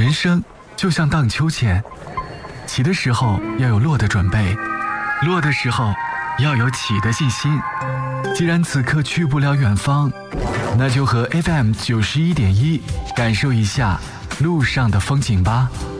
人生就像荡秋千，起的时候要有落的准备，落的时候要有起的信心。既然此刻去不了远方，那就和 FM 91.1感受一下路上的风景吧。